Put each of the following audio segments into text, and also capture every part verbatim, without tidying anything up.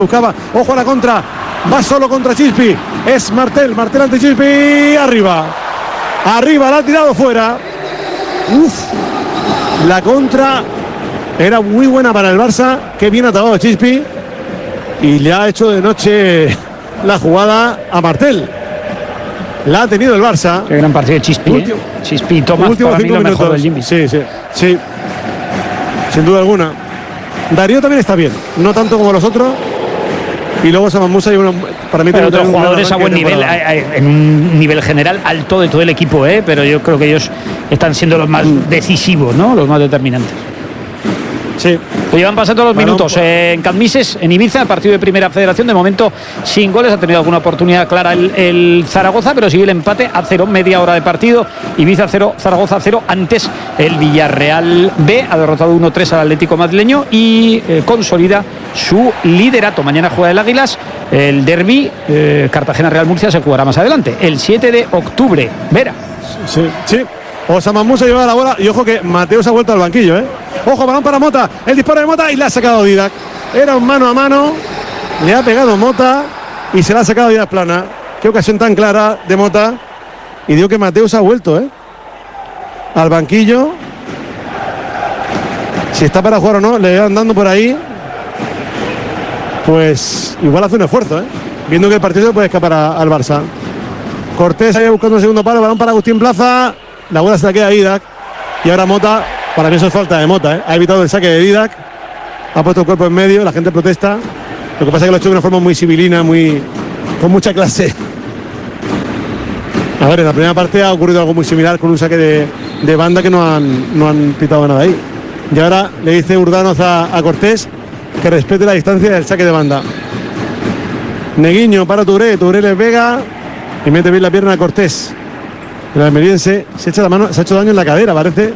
buscaba, ojo a la contra, va solo contra Chispi, es Martel, Martel ante Chispi, arriba, arriba, la ha tirado fuera. Uf, la contra era muy buena para el Barça, qué bien atacado Chispi, y le ha hecho de noche la jugada a Martel. La ha tenido el Barça. Qué gran partido de Chispi, último, ¿eh? Chispi y Tomás, últimos para mí cinco lo minutos. mejor del Jimby. Sí, sí, sí, sin duda alguna. Darío también está bien, no tanto como los otros. Y luego Samamusa y uno, para mí, pero otros un jugadores a buen nivel, en un nivel general alto de todo el equipo, ¿eh? Pero yo creo que ellos están siendo los más decisivos, ¿no? Los más determinantes. Sí. Pues llevan pasando los Balón minutos por... eh, en Cammises, en Ibiza, partido de Primera Federación, de momento sin goles, ha tenido alguna oportunidad clara el, el Zaragoza, pero sigue el empate a cero, media hora de partido, Ibiza cero, Zaragoza cero. Antes el Villarreal B ha derrotado uno tres al Atlético madrileño y eh, consolida su liderato. Mañana juega el Águilas, el derbi eh, Cartagena-Real Murcia se jugará más adelante, el siete de octubre. Vera. Sí, sí. Samamusa lleva la bola y ojo que Mateo se ha vuelto al banquillo, ¿eh? Ojo, balón para Mota, el disparo de Mota y la ha sacado Didac. Era un mano a mano, le ha pegado Mota y se la ha sacado Didac plana. Qué ocasión tan clara de Mota. Y digo que Mateo se ha vuelto, ¿eh? Al banquillo. Si está para jugar o no, le van dando por ahí. Pues igual hace un esfuerzo, ¿eh? Viendo que el partido puede escapar a, al Barça. Cortés ahí buscando un segundo palo, balón para Agustín Plaza. La bola se la queda a Didac. Y ahora Mota, para mí eso es falta de Mota, ¿eh? Ha evitado el saque de Didac. Ha puesto el cuerpo en medio, la gente protesta. Lo que pasa es que lo ha hecho de una forma muy civilina, muy con mucha clase. A ver, en la primera parte ha ocurrido algo muy similar con un saque de, de banda que no han, no han pitado nada ahí. Y ahora le dice Urdanoz a, a Cortés que respete la distancia del saque de banda. Neguiño para Touré, Touré le pega y mete bien la pierna a Cortés. El almeriense se echa la mano, se ha hecho daño en la cadera, parece.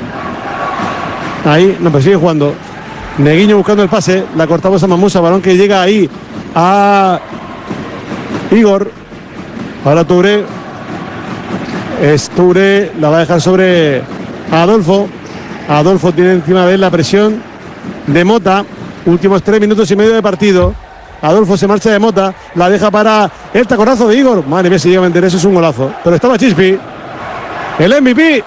Ahí, no, pero sigue jugando. Neguiño buscando el pase, la cortamos a Mamusa, balón que llega ahí a Igor. Ahora Touré. Es Touré, la va a dejar sobre Adolfo. Adolfo tiene encima de él la presión de Mota. Últimos tres minutos y medio de partido. Adolfo se marcha de Mota, la deja para el taconazo de Igor. Madre mía, si llega a meter eso es un golazo. Pero estaba Chispi, el M V P,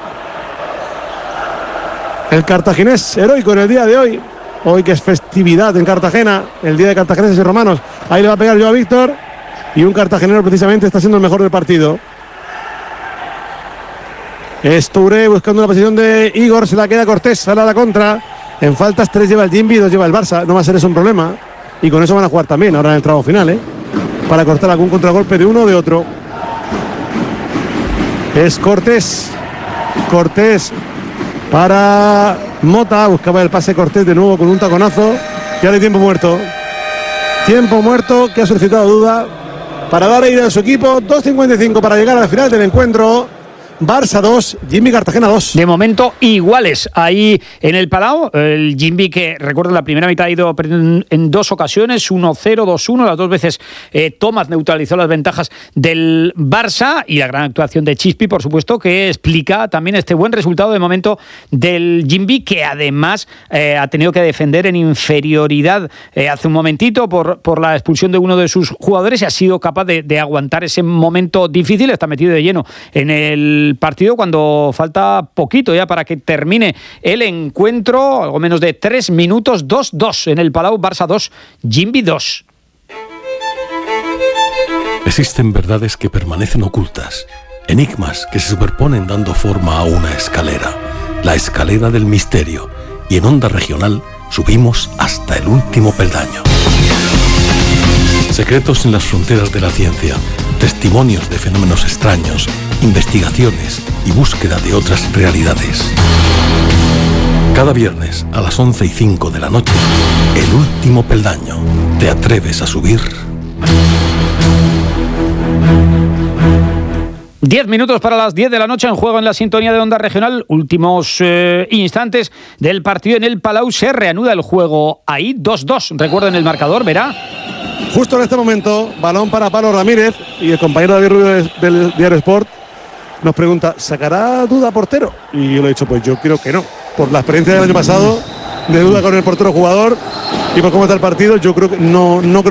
el cartaginés heroico en el día de hoy. Hoy que es festividad en Cartagena, el día de cartagineses y romanos. Ahí le va a pegar yo a Víctor. Y un cartagenero precisamente está siendo el mejor del partido. Es Touré buscando la posición de Igor, se la queda Cortés, sale a la contra. En faltas tres lleva el Jimby, dos lleva el Barça. No va a ser eso un problema. Y con eso van a jugar también ahora en el tramo final, ¿eh? Para cortar algún contragolpe de uno o de otro. Es Cortés. Cortés para Mota. Buscaba el pase Cortés de nuevo con un taconazo. Ya de tiempo muerto. Tiempo muerto que ha suscitado duda para dar aire a su equipo. dos cincuenta y cinco para llegar al final del encuentro. Barça dos, Jimby Cartagena dos. De momento iguales ahí en el Palau. El Jimby que, recuerdo, la primera mitad ha ido perdiendo en dos ocasiones, uno cero, dos uno. Las dos veces eh, Tomás neutralizó las ventajas del Barça y la gran actuación de Chispi, por supuesto, que explica también este buen resultado de momento del Jimby, que además eh, ha tenido que defender en inferioridad eh, hace un momentito por, por la expulsión de uno de sus jugadores y ha sido capaz de, de aguantar ese momento difícil. Está metido de lleno en el partido cuando falta poquito ya para que termine el encuentro, algo menos de tres minutos. Dos dos en el Palau. Barça dos, Jimby dos. Existen verdades que permanecen ocultas, enigmas que se superponen dando forma a una escalera, la escalera del misterio, y en Onda Regional subimos hasta el último peldaño. Secretos en las fronteras de la ciencia, testimonios de fenómenos extraños, investigaciones y búsqueda de otras realidades. Cada viernes a las once y cinco de la noche, el último peldaño. ¿Te atreves a subir? Diez minutos para las diez de la noche en juego en la sintonía de Onda Regional. Últimos eh, instantes del partido en el Palau. Se reanuda el juego ahí, dos dos. Recuerden el marcador, verá. Justo en este momento, balón para Pablo Ramírez y el compañero David Rubio del Diario Sport nos pregunta, ¿sacará duda portero? Y yo le he dicho, pues yo creo que no. Por la experiencia del año pasado, de duda con el portero jugador y por cómo está el partido, yo creo que no, no creo